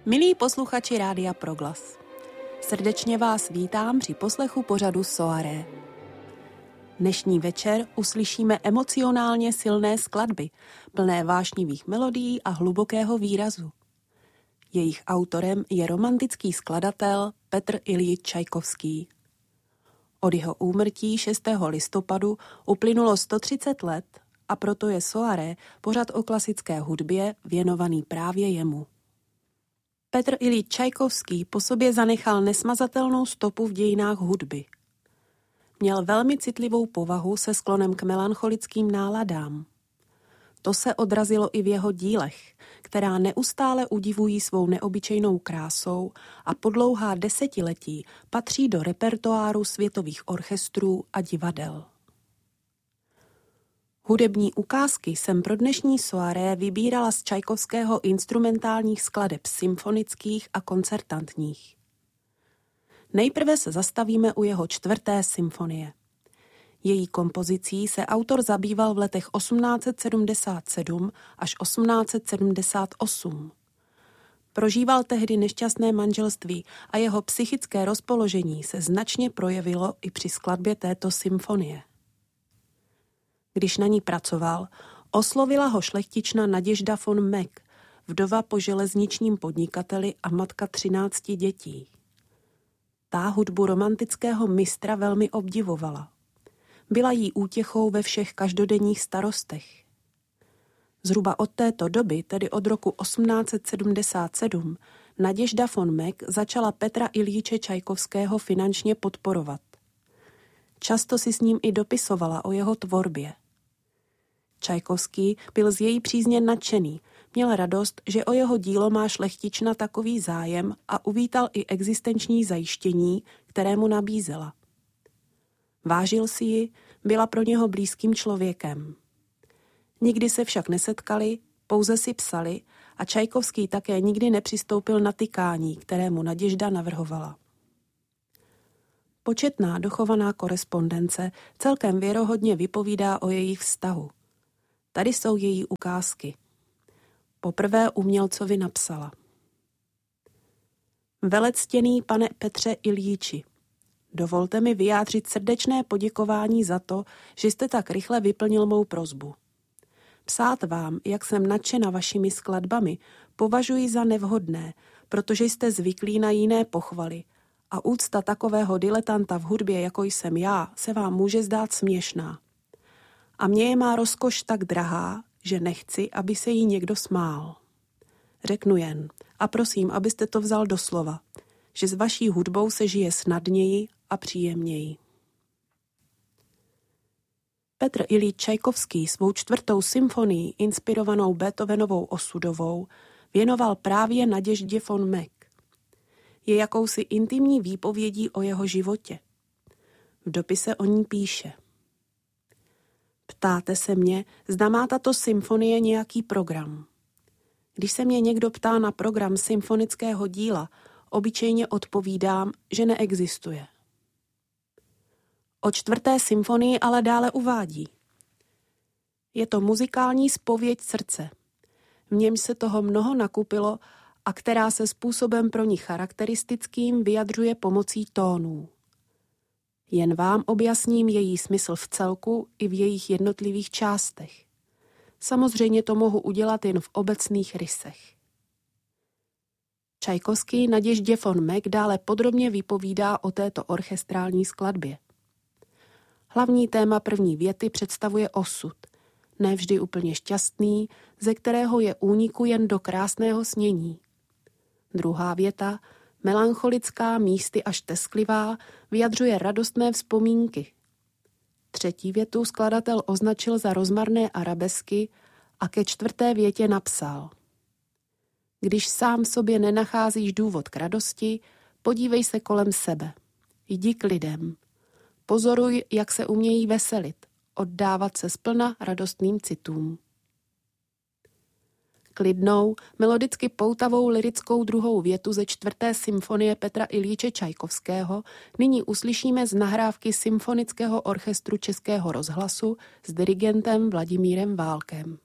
Milí posluchači Rádia Proglas, srdečně vás vítám při poslechu pořadu Soaré. Dnešní večer uslyšíme emocionálně silné skladby, plné vášnivých melodií a hlubokého výrazu. Jejich autorem je romantický skladatel Petr Iljič Čajkovský. Od jeho úmrtí 6. listopadu uplynulo 130 let a proto je Soaré pořad o klasické hudbě věnovaný právě jemu. Petr Iljič Čajkovský po sobě zanechal nesmazatelnou stopu v dějinách hudby. Měl velmi citlivou povahu se sklonem k melancholickým náladám. To se odrazilo i v jeho dílech, která neustále udivují svou neobyčejnou krásou a po dlouhá desetiletí patří do repertoáru světových orchestrů a divadel. Hudební ukázky jsem pro dnešní soaré vybírala z Čajkovského instrumentálních skladeb symfonických a koncertantních. Nejprve se zastavíme u jeho 4. symfonie. Její kompozicí se autor zabýval v letech 1877 až 1878. Prožíval tehdy nešťastné manželství a jeho psychické rozpoložení se značně projevilo i při skladbě této symfonie. Když na ní pracoval, oslovila ho šlechtična Naděžda von Meck, vdova po železničním podnikateli a matka 13 dětí. Ta hudbu romantického mistra velmi obdivovala. Byla jí útěchou ve všech každodenních starostech. Zhruba od této doby, tedy od roku 1877, Naděžda von Meck začala Petra Iljiče Čajkovského finančně podporovat. Často si s ním i dopisovala o jeho tvorbě. Čajkovský byl z její přízně nadšený, měl radost, že o jeho dílo má šlechtična takový zájem a uvítal i existenční zajištění, které mu nabízela. Vážil si ji, byla pro něho blízkým člověkem. Nikdy se však nesetkali, pouze si psali a Čajkovský také nikdy nepřistoupil na tykání, které mu Naděžda navrhovala. Početná dochovaná korespondence celkem věrohodně vypovídá o jejich vztahu. Tady jsou její ukázky. Poprvé umělcovi napsala: Velectěný pane Petře Iljiči, dovolte mi vyjádřit srdečné poděkování za to, že jste tak rychle vyplnil mou prosbu. Psát vám, jak jsem nadšena vašimi skladbami, považuji za nevhodné, protože jste zvyklí na jiné pochvaly a úcta takového diletanta v hudbě, jako jsem já, se vám může zdát směšná. A mně je má rozkoš tak drahá, že nechci, aby se jí někdo smál. Řeknu jen, a prosím, abyste to vzal do slova, že s vaší hudbou se žije snadněji a příjemněji. Petr Iljič Čajkovský svou 4. symfonii, inspirovanou Beethovenovou Osudovou, věnoval právě Naděždě von Meck. Je jakousi intimní výpovědí o jeho životě. V dopise o ní píše: Ptáte se mě, zda má tato symfonie nějaký program. Když se mě někdo ptá na program symfonického díla, obyčejně odpovídám, že neexistuje. O 4. symfonii ale dále uvádí: Je to muzikální zpověď srdce. V němž se toho mnoho nakupilo a která se způsobem pro ní charakteristickým vyjadřuje pomocí tónů. Jen vám objasním její smysl v celku i v jejich jednotlivých částech. Samozřejmě to mohu udělat jen v obecných rysech. Čajkovský Naděždě von Meck dále podrobně vypovídá o této orchestrální skladbě. Hlavní téma první věty představuje osud, nevždy úplně šťastný, ze kterého je úniku jen do krásného snění. Druhá věta, melancholická, místy až tesklivá, vyjadřuje radostné vzpomínky. Třetí větu skladatel označil za rozmarné arabesky a ke 4. větě napsal: Když sám v sobě nenacházíš důvod k radosti, podívej se kolem sebe. Jdi k lidem. Pozoruj, jak se umějí veselit, oddávat se splna radostným citům. Klidnou, melodicky poutavou lyrickou druhou větu ze 4. symfonie Petra Iljiče Čajkovského nyní uslyšíme z nahrávky Symfonického orchestru Českého rozhlasu s dirigentem Vladimírem Válkem.